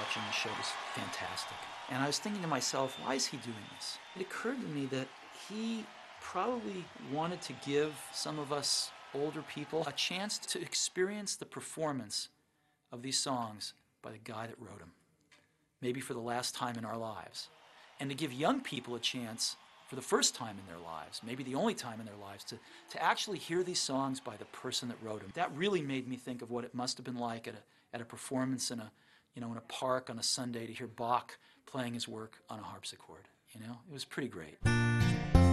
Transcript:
watching the show was fantastic. And I was thinking to myself, why is he doing this? It occurred to me that he probably wanted to give some of us older people a chance to experience the performance of these songs by the guy that wrote them, maybe for the last time in our lives. And to give young people a chance for the first time in their lives, maybe the only time in their lives, to actually hear these songs by the person that wrote them. That really made me think of what it must have been like at a performance in in a park on a Sunday to hear Bach playing his work on a harpsichord. It was pretty great.